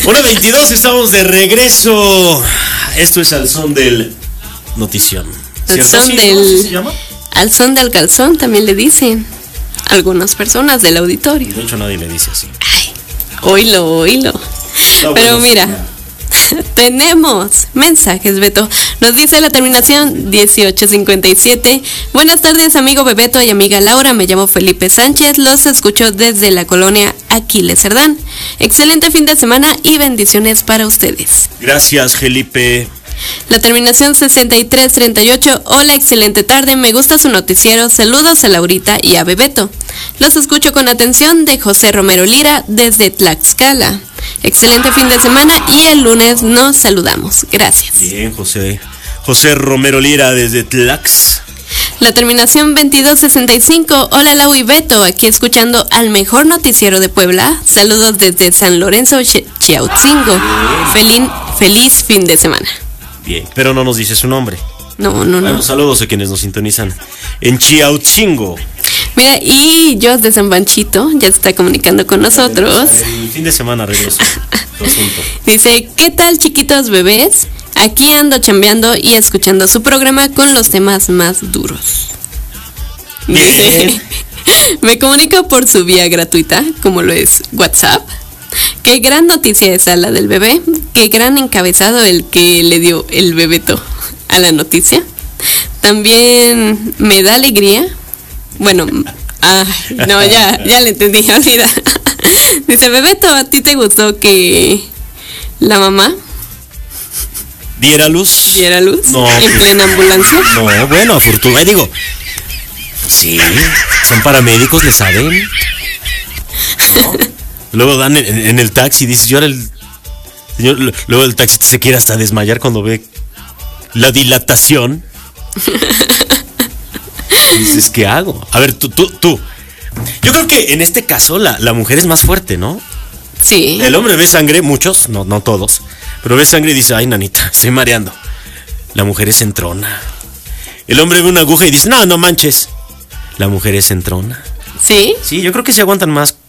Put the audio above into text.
1:22, estamos de regreso. Esto es Al Son del Notición. Al ¿Cierto? son ¿Sí? del... ¿Cómo se llama? Al son del calzón también le dicen algunas personas del auditorio. De hecho, nadie le dice así. Oílo. Está Pero bueno, mira, tenemos mensajes, Beto. Nos dice la terminación 1857. Buenas tardes, amigo Bebeto y amiga Laura. Me llamo Felipe Sánchez. Los escucho desde la colonia Aquiles Cerdán. Excelente fin de semana y bendiciones para ustedes. Gracias, Felipe. La terminación 6338. Hola, excelente tarde. Me gusta su noticiero. Saludos a Laurita y a Bebeto. Los escucho con atención, de José Romero Lira desde Tlaxcala. Excelente fin de semana y el lunes nos saludamos. Gracias. Bien, José Romero Lira desde Tlax. La terminación 2265. Hola, Lau y Beto, aquí escuchando al mejor noticiero de Puebla. Saludos desde San Lorenzo, Chiautzingo. Feliz fin de semana. Bien, pero no nos dice su nombre. No. Bueno, saludos a quienes nos sintonizan en Chiautzingo. Mira, y yo de San Panchito ya se está comunicando con nosotros. El fin de semana regreso. Tu asunto. Dice, ¿qué tal, chiquitos bebés? Aquí ando chambeando y escuchando su programa con los temas más duros. Bien. Dice, me comunica por su vía gratuita, como lo es WhatsApp. Qué gran noticia esa la del bebé. Qué gran encabezado el que le dio el Bebeto a la noticia. También me da alegría. Bueno, no, ya le entendí, olvida. Dice, Bebeto, ¿a ti te gustó que la mamá ¿Diera luz? No, en pues, plena ambulancia? No, bueno, afortunadamente digo. Sí, son paramédicos, le saben. ¿No? Luego dan en el taxi, dices, yo era el señor. Luego el taxista se quiere hasta desmayar cuando ve la dilatación. Dices, ¿qué hago? A ver, tú. Yo creo que en este caso la mujer es más fuerte, ¿no? Sí. El hombre ve sangre, muchos, no todos, pero ve sangre y dice, ay, nanita, estoy mareando. La mujer es entrona. El hombre ve una aguja y dice, no manches. La mujer es entrona. ¿Sí? Sí, yo creo que se aguantan más